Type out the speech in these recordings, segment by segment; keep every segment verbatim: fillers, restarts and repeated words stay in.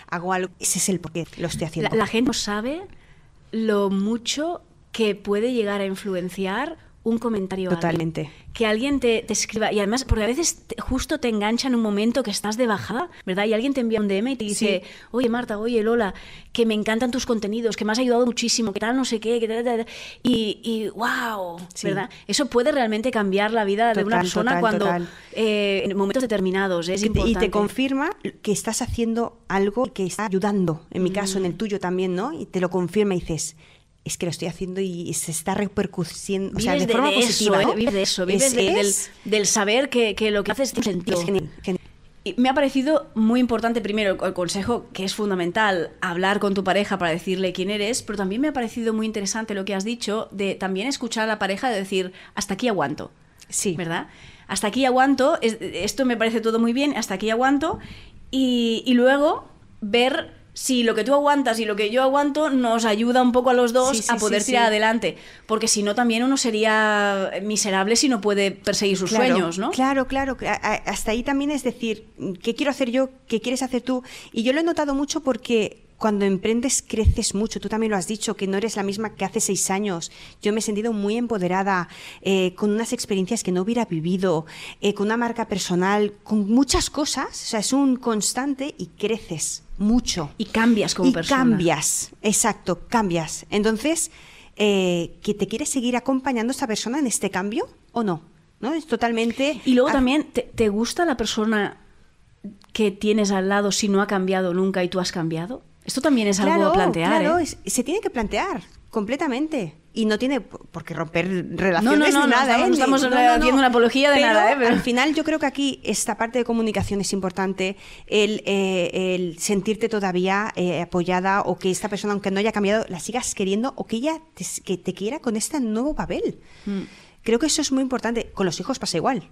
hago algo. Ese es el por qué lo estoy haciendo. La, la gente no sabe lo mucho que puede llegar a influenciar un comentario. Totalmente. A alguien. Que alguien te, te escriba, y además, porque a veces te, justo te engancha en un momento que estás de bajada, ¿verdad? Y alguien te envía un D M y te dice, sí. Oye Marta, oye Lola, que me encantan tus contenidos, que me has ayudado muchísimo, que tal, no sé qué, que tal, tal, tal. Y, y wow, sí. ¿Verdad? Eso puede realmente cambiar la vida total, de una persona total, cuando total. Eh, en momentos determinados, es y importante. Te, y te confirma que estás haciendo algo que está ayudando, en mi caso, mm. en el tuyo también, ¿no? Y te lo confirma y dices... es que lo estoy haciendo y se está repercutiendo, o sea, de, de forma de positiva, eso, ¿no? Vives de eso, vives es, de, es, del, del saber que, que lo que haces tiene sentido. Es genial, genial. Y me ha parecido muy importante, primero, el, el consejo, que es fundamental, hablar con tu pareja para decirle quién eres, pero también me ha parecido muy interesante lo que has dicho, de también escuchar a la pareja, de decir, hasta aquí aguanto. Sí. ¿Verdad? Hasta aquí aguanto, es, esto me parece todo muy bien, hasta aquí aguanto, y, y luego ver... si lo que tú aguantas y lo que yo aguanto nos ayuda un poco a los dos sí, sí, a poder sí, tirar sí. adelante. Porque si no, también uno sería miserable si no puede perseguir sus claro, sueños, ¿no? Claro, claro. Hasta ahí también es decir, ¿qué quiero hacer yo? ¿Qué quieres hacer tú? Y yo lo he notado mucho porque... cuando emprendes creces mucho, tú también lo has dicho, que no eres la misma que hace seis años. Yo me he sentido muy empoderada, eh, con unas experiencias que no hubiera vivido, eh, con una marca personal, con muchas cosas, o sea, es un constante y creces mucho. Y cambias como y persona. Y cambias, exacto, cambias. Entonces, eh, ¿que te quieres seguir acompañando a esta persona en este cambio o no? ¿No? Es totalmente... Y luego también, ¿te, te gusta la persona que tienes al lado si no ha cambiado nunca y tú has cambiado? Esto también es claro, algo a plantear, claro, ¿eh? es, se tiene que plantear completamente. Y no tiene por qué romper relaciones no, no, no, ni nada. No, ¿eh? no estamos no, no, haciendo no. una apología de pero nada, ¿eh? Pero al final yo creo que aquí esta parte de comunicación es importante, el, eh, el sentirte todavía eh, apoyada, o que esta persona, aunque no haya cambiado, la sigas queriendo, o que ella te, que te quiera con este nuevo papel. Mm. Creo que eso es muy importante. Con los hijos pasa igual.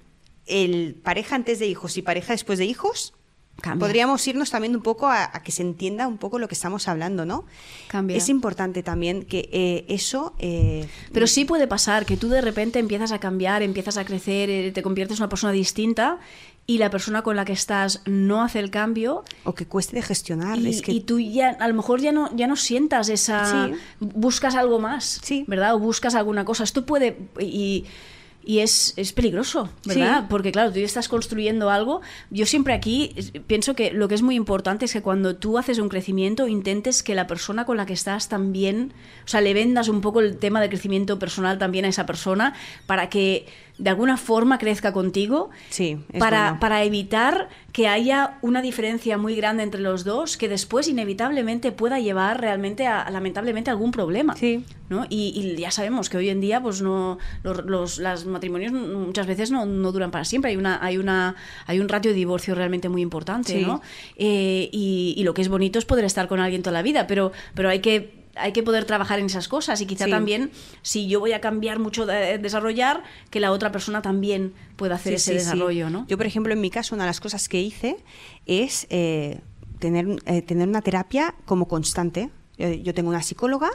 El pareja antes de hijos y pareja después de hijos... Cambia. Podríamos irnos también un poco a, a que se entienda un poco lo que estamos hablando, ¿no? Cambia. Es importante también que eh, eso... Eh, Pero sí puede pasar que tú de repente empiezas a cambiar, empiezas a crecer, eh, te conviertes en una persona distinta y la persona con la que estás no hace el cambio. O que cueste de gestionar. Y, es que... y tú ya, a lo mejor ya no, ya no sientas esa... Sí. Buscas algo más, sí. ¿verdad? O buscas alguna cosa. Esto puede... Y, Y es, es peligroso, ¿verdad? Sí. Porque claro, tú ya estás construyendo algo. Yo siempre aquí pienso que lo que es muy importante es que cuando tú haces un crecimiento intentes que la persona con la que estás también, o sea, le vendas un poco el tema de crecimiento personal también a esa persona para que de alguna forma crezca contigo, sí, es para, bueno. para evitar que haya una diferencia muy grande entre los dos que después inevitablemente pueda llevar realmente a, a lamentablemente a algún problema, sí. ¿no? Y, y ya sabemos que hoy en día pues no los, los las matrimonios muchas veces no, no duran para siempre, hay una hay una hay un ratio de divorcio realmente muy importante, sí. ¿no? Eh, y, y lo que es bonito es poder estar con alguien toda la vida, pero pero hay que hay que poder trabajar en esas cosas y quizá sí. también, si yo voy a cambiar mucho de desarrollar, que la otra persona también pueda hacer sí, ese sí, desarrollo, sí. ¿no? Yo, por ejemplo, en mi caso, una de las cosas que hice es eh, tener, eh, tener una terapia como constante. Yo, yo tengo una psicóloga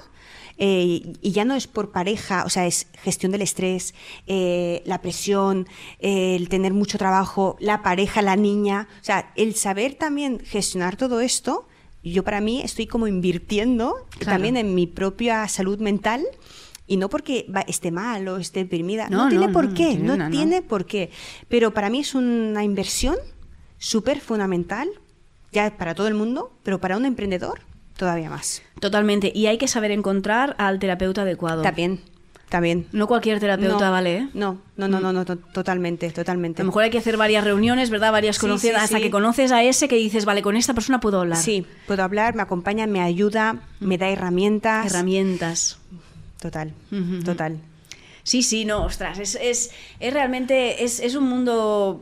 eh, y ya no es por pareja, o sea, es gestión del estrés, eh, la presión, eh, el tener mucho trabajo, la pareja, la niña, o sea, el saber también gestionar todo esto. Yo para mí estoy como invirtiendo claro. también en mi propia salud mental, y no porque va, esté mal o esté deprimida, no, no tiene no, por no, qué, no, no tiene no. por qué, pero para mí es una inversión súper fundamental, ya para todo el mundo, pero para un emprendedor todavía más. Totalmente, y hay que saber encontrar al terapeuta adecuado. También. También. No cualquier terapeuta no, vale, ¿eh? No, no, no, no, no, totalmente, totalmente. A lo mejor hay que hacer varias reuniones, ¿verdad? Varias conocidas, sí, sí, hasta sí. que conoces a ese que dices, vale, con esta persona puedo hablar. Sí, puedo hablar, me acompaña, me ayuda, me da herramientas. Herramientas. Total, uh-huh. total. Sí, sí, no, ostras, es, es, es realmente, es, es un mundo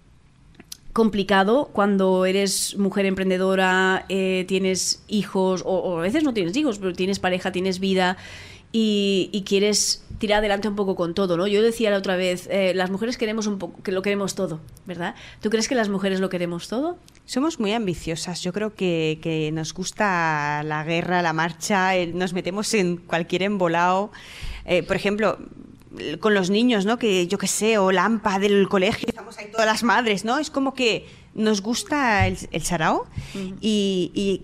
complicado cuando eres mujer emprendedora, eh, tienes hijos, o, o a veces no tienes hijos, pero tienes pareja, tienes vida... Y, y quieres tirar adelante un poco con todo, ¿no? Yo decía la otra vez, eh, las mujeres queremos un poco, que lo queremos todo, ¿verdad? ¿Tú crees que las mujeres lo queremos todo? Somos muy ambiciosas. Yo creo que, que nos gusta la guerra, la marcha, el, nos metemos en cualquier embolado. Eh, por ejemplo, con los niños, ¿no? Que yo qué sé, o la AMPA del colegio, estamos ahí todas las madres, ¿no? Es como que nos gusta el, el sarao uh-huh. y, y